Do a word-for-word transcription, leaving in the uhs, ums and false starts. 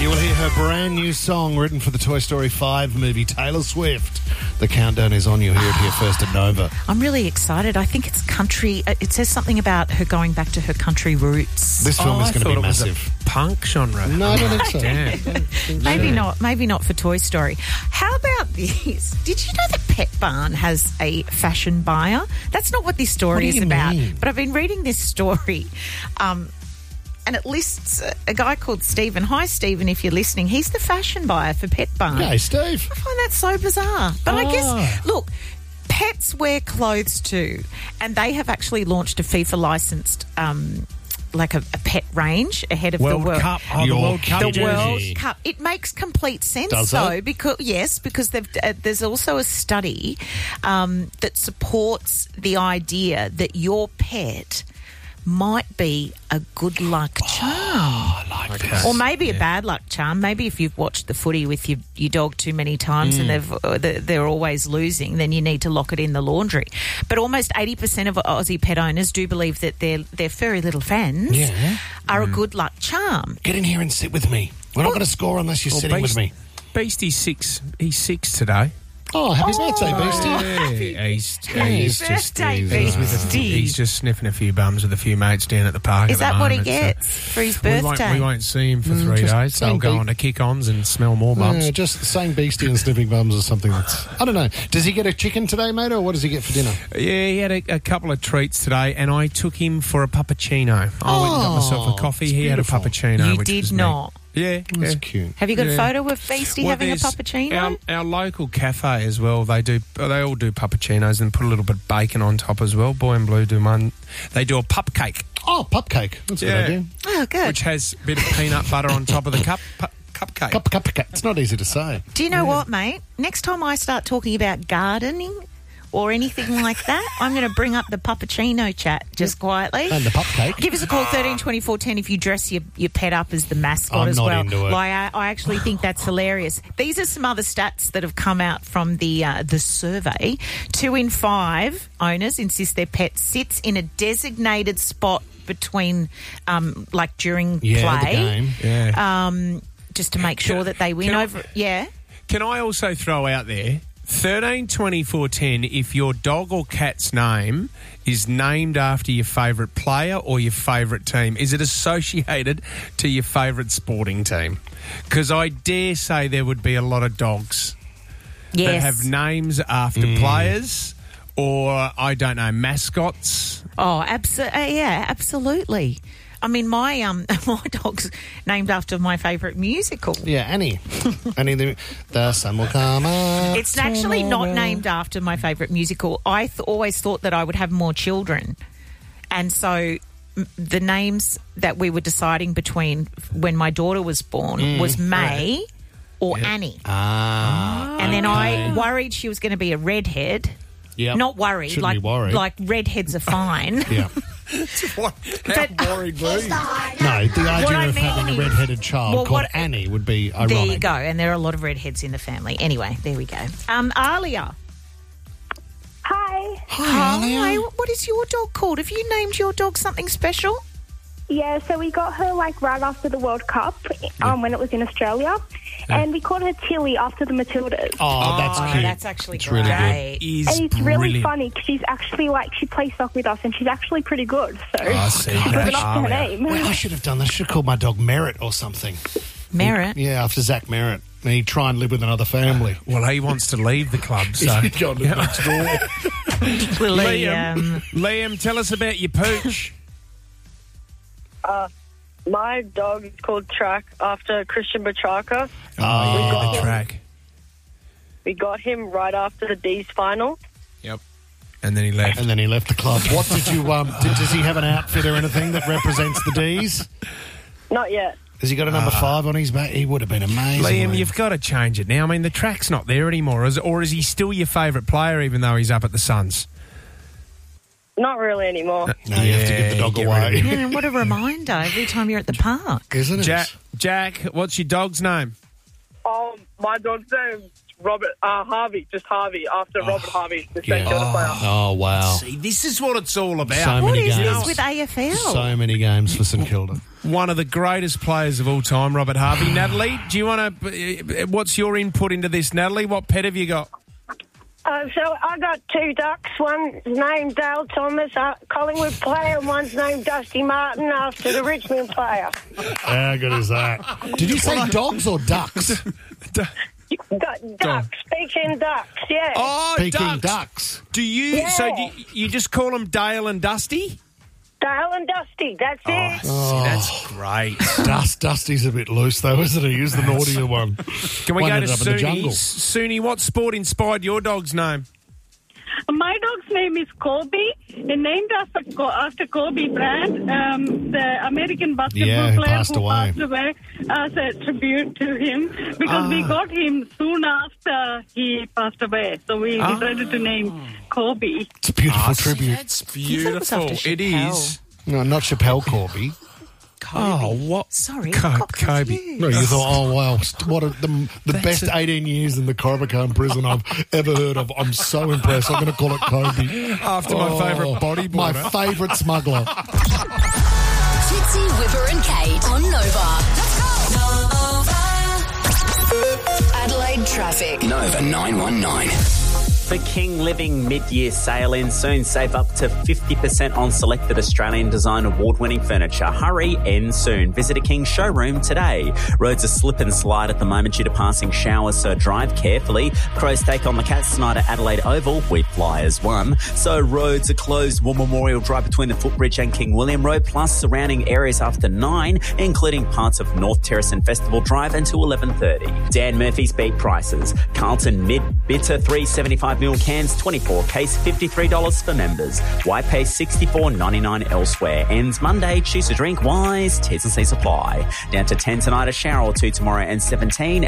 You will hear her brand new song written for the Toy Story five movie, Taylor Swift. The countdown is on. You'll hear it here first at Nova. I'm really excited. I think it's country. It says something about her going back to her country roots. This film oh, is going to be massive. Was a punk genre. No, I don't think so. Damn. Don't think Maybe so. not. Maybe not for Toy Story. How about this? Did you know that Pet Barn has a fashion buyer? That's not what this story What do is you about. mean? But I've been reading this story, um, and it lists a, a guy called Stephen. Hi, Stephen, if you're listening. He's the fashion buyer for Pet Barn. Hey, Steve. I find that so bizarre. But I Oh. guess, look, pets wear clothes too, and they have actually launched a FIFA licensed. Um, like a, a pet range ahead of World the World Cup. Oh, the Your World Cup. the jersey. World Cup. It makes complete sense, Does though, it? because yes, because they've, uh, there's also a study um, that supports the idea that your pet might be a good luck charm. I like this. Or maybe a Yeah. bad luck charm. Maybe if you've watched the footy with your, your dog too many times Mm. and they've, uh, they're, they're always losing, then you need to lock it in the laundry. But almost eighty percent of Aussie pet owners do believe that their, their furry little friends Yeah. are a good luck charm. Get in here and sit with me. We're not going to score unless you're Well, sitting Beast- with me. Beastie's six. He's six today. Oh, happy birthday, Beastie. Yeah, he's, Happy he's just birthday, he's, he's, with a, Beastie. he's just sniffing a few bums with a few mates down at the park. Is at the that what he moment, so gets for his We birthday? won't, we won't see him for three just days. They'll same go beat. on to kick-ons and smell more bums. Yeah, just saying Beastie and sniffing bums or something that's... I don't know. Does he get a chicken today, mate, or what does he get for dinner? Yeah, he had a, a couple of treats today, and I took him for a puppuccino. I went and got myself a coffee. it's He had a beautiful. puppuccino. You which did was neat. not. Yeah, That's yeah. cute. Have you got a Yeah. photo of Beastie Well, having a there's puppuccino? Our, our local cafe as well. They do. They all do puppuccinos and put a little bit of bacon on top as well. Boy and Blue do one. They do a pup cake, Oh, pupcake. That's a Yeah. good idea. Oh, good. which has a bit of peanut butter on top of the cup pu- cupcake. Cup, cupcake. It's not easy to say. Do you know what, mate? Next time I start talking about gardening or anything like that, I'm going to bring up the puppuccino chat just quietly. And the pupcake. Give us a call, thirteen twenty-four ten, if you dress your, your pet up as the mascot I'm as not well. into it. Like, I, I actually think that's hilarious. These are some other stats that have come out from the uh, the survey. Two in five owners insist their pet sits in a designated spot between, um, like during Yeah, play, the game. Yeah. Um, just to make sure Can- that they win can I- over. Yeah. Can I also throw out there thirteen twenty-four ten if your dog or cat's name is named after your favourite player or your favourite team? Is it associated to your favourite sporting team? Because I dare say there would be a lot of dogs that Yes. have names after players or, I don't know, mascots. Oh, abso- uh, yeah, absolutely. I mean, my um, my dog's named after my favourite musical. Yeah, Annie. Annie, the, the sun will come up. It's actually not tomorrow. named after my favourite musical. I th- always thought that I would have more children. And so m- the names that we were deciding between when my daughter was born was May or Annie. Ah. And then I worried she was going to be a redhead. Yep. Not worried. Shouldn't like, be worried. like redheads are fine. Yeah. What? But- How worried were you? No, the idea What I of having a mean is- red-headed child Well, called what- Annie would be ironic. There you go. And there are a lot of redheads in the family. Anyway, there we go. Um, Alia. Hi. Hi, Alia. Hi, what is your dog called? Have you named your dog something special? Yeah, so we got her like right after the World Cup um, when it was in Australia. And we called her Tilly after the Matildas. Oh, that's Oh, cute. that's actually It's really great. Is And it's really brilliant. funny because she's actually like, she plays soccer with us and she's actually pretty good. So I see. she's living That up to her Alia. name. Well, I should have done that. I should have called my dog Merritt or something. Merritt. Yeah, after Zach Merritt. And he'd try and live with another family. Well, he wants to leave the club, so... Go and live next door. Will he, Liam, um, Liam, tell us about your pooch. My dog is called Track after Christian Petrarca. Oh, yeah, got the him. track. We got him right after the D's final. Yep. And then he left. And then he left the club. What did you, um, did, does he have an outfit or anything that represents the D's? Not yet. Has he got a number five on his back? He would have been amazing. Liam, you've got to change it now. I mean, the track's not there anymore. Is, or is he still your favourite player even though he's up at the Suns? Not really anymore. No, you have to give the dog get away. rid of him. yeah, what a reminder every time you're at the park. Isn't it? Jack, Jack, what's your dog's name? Um, my dog's name's Robert uh, Harvey, just Harvey, after Robert Harvey, the Yeah. Saint Kilda player. Oh, wow. See, this is what it's all about. So What many is games. this with A F L? So many games for St Kilda. one of the greatest players of all time, Robert Harvey. Natalie, do you want to? What's your input into this, Natalie? What pet have you got? Uh, so I got two ducks. One's named Dale Thomas, uh, Collingwood player, and one's named Dusty Martin after the Richmond player. How good is that? Did you say dogs or ducks? Du- ducks, Peking ducks, yeah. Oh, Peking ducks. ducks. Do you? Yeah. So do you, you just call them Dale and Dusty? Dale and Dusty, that's it. See, that's great. Dust, Dusty's a bit loose, though, isn't he? He's the naughtier one. Can we One go to ended up in the Suni? jungle. Suni, what sport inspired your dog's name? My dog's name is Kobe, and named after, after Kobe Bryant, um, the American basketball Yeah, who player passed who away. passed away, as a tribute to him, because we got him soon after he passed away. So we decided to name Kobe. It's a beautiful tribute. That's You thought it was beautiful. after It Chappelle. is. No, not Chappelle Corby. Oh, what? Sorry, Co- I got Kobe. confused. No, you thought, oh, wow, what a, the, the best eighteen years in the Corbicane prison I've ever heard of. I'm so impressed. I'm going to call it Kobe. After my favourite bodyboarder. My favourite smuggler. Fitzy, Whipper and Kate on Nova. Let's go. Nova. Adelaide traffic. Nova nine one nine. The King Living mid-year sale ends soon. Save up to fifty percent on selected Australian design award-winning furniture. Hurry, ends soon. Visit a King showroom today. Roads are slip and slide at the moment due to passing showers, so drive carefully. Crows take on the Cats tonight at Adelaide Oval with Flyers one. So roads are closed. War Memorial Drive between the Footbridge and King William Road, plus surrounding areas after nine, including parts of North Terrace and Festival Drive until eleven thirty. Dan Murphy's beat prices. Carlton Mid Bitter three seventy-five mil cans, twenty-four case, fifty-three dollars for members. Why pay sixty-four ninety-nine elsewhere? Ends Monday. Choose to drink wise. T's and C's apply. Down to ten tonight, a shower or two tomorrow, and seventeen.